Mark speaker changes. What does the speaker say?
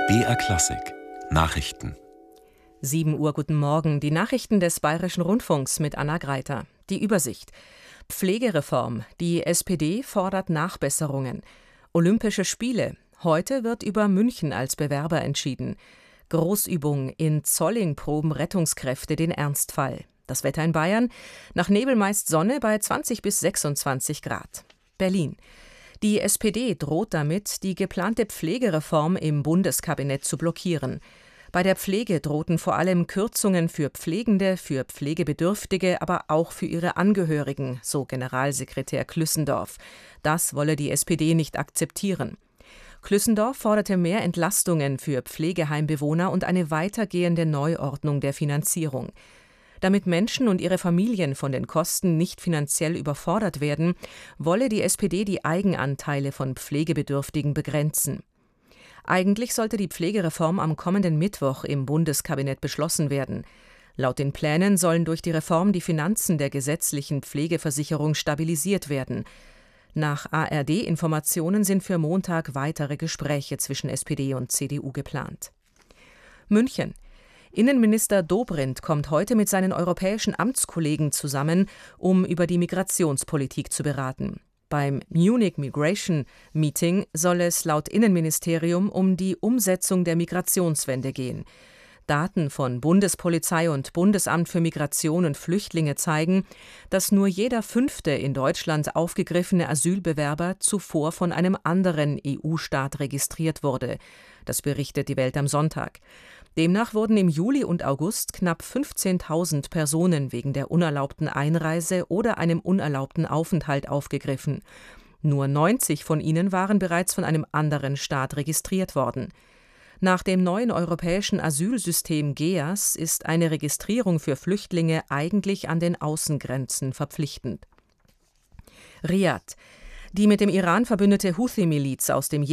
Speaker 1: BR Klassik Nachrichten.
Speaker 2: 7 Uhr, guten Morgen. Die Nachrichten des Bayerischen Rundfunks mit Anna Greiter. Die Übersicht. Pflegereform. Die SPD fordert Nachbesserungen. Olympische Spiele. Heute wird über München als Bewerber entschieden. Großübung. In Zolling proben Rettungskräfte den Ernstfall. Das Wetter in Bayern. Nach Nebel meist Sonne bei 20 bis 26 Grad. Berlin. Die SPD droht damit, die geplante Pflegereform im Bundeskabinett zu blockieren. Bei der Pflege drohten vor allem Kürzungen für Pflegende, für Pflegebedürftige, aber auch für ihre Angehörigen, so Generalsekretär Klüssendorf. Das wolle die SPD nicht akzeptieren. Klüssendorf forderte mehr Entlastungen für Pflegeheimbewohner und eine weitergehende Neuordnung der Finanzierung. Damit Menschen und ihre Familien von den Kosten nicht finanziell überfordert werden, wolle die SPD die Eigenanteile von Pflegebedürftigen begrenzen. Eigentlich sollte die Pflegereform am kommenden Mittwoch im Bundeskabinett beschlossen werden. Laut den Plänen sollen durch die Reform die Finanzen der gesetzlichen Pflegeversicherung stabilisiert werden. Nach ARD-Informationen sind für Montag weitere Gespräche zwischen SPD und CDU geplant. München. Innenminister Dobrindt kommt heute mit seinen europäischen Amtskollegen zusammen, um über die Migrationspolitik zu beraten. Beim Munich Migration Meeting soll es laut Innenministerium um die Umsetzung der Migrationswende gehen. Daten von Bundespolizei und Bundesamt für Migration und Flüchtlinge zeigen, dass nur jeder 5. in Deutschland aufgegriffene Asylbewerber zuvor von einem anderen EU-Staat registriert wurde. Das berichtet die Welt am Sonntag. Demnach wurden im Juli und August knapp 15.000 Personen wegen der unerlaubten Einreise oder einem unerlaubten Aufenthalt aufgegriffen. Nur 90 von ihnen waren bereits von einem anderen Staat registriert worden. Nach dem neuen europäischen Asylsystem GEAS ist eine Registrierung für Flüchtlinge eigentlich an den Außengrenzen verpflichtend. Riad. Die mit dem Iran verbündete Houthi-Miliz aus dem